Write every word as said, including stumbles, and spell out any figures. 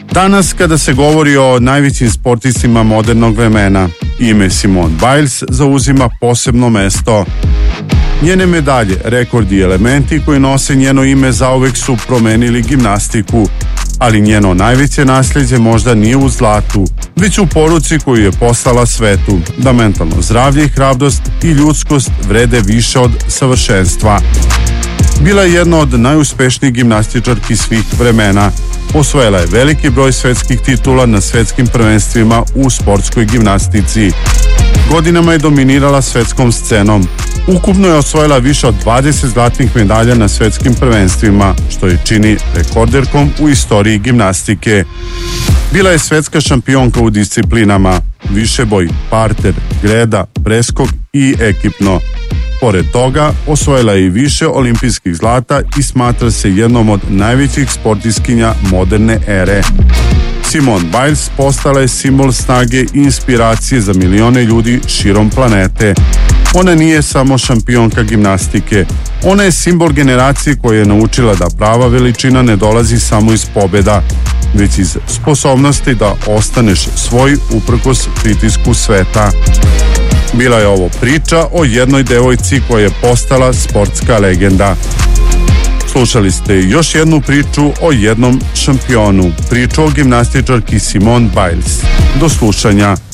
Danas kada se govori o najvećim sportistima modernog vremena, ime Simone Biles zauzima posebno mesto. Njene medalje, rekordi i elementi koji nose njeno ime zauvek su promenili gimnastiku, ali njeno najveće nasljeđe možda nije u zlatu, već u poruci koju je poslala svetu, da mentalno zdravlje i hrabrost i ljudskost vrede više od savršenstva. Bila je jedna od najuspešnijih gimnastičarki svih vremena. Osvojila je veliki broj svetskih titula na svetskim prvenstvima u sportskoj gimnastici. Godinama je dominirala svetskom scenom. Ukupno je osvojila više od dvadeset zlatnih medalja na svetskim prvenstvima, što je čini rekorderkom u istoriji gimnastike. Bila je svetska šampionka u disciplinama višeboj, parter, greda, preskok i ekipno. Pored toga, osvojila je i više olimpijskih zlata i smatra se jednom od najvećih sportistkinja moderne ere. Simone Biles postala je simbol snage i inspiracije za milione ljudi širom planete. Ona nije samo šampionka gimnastike, ona je simbol generacije koja je naučila da prava veličina ne dolazi samo iz pobjeda, već iz sposobnosti da ostaneš svoj uprkos pritisku sveta. Bila je ovo priča o jednoj devojci koja je postala sportska legenda. Slušali ste još jednu priču o jednom šampionu, priču o gimnastičarki Simone Biles. Do slušanja.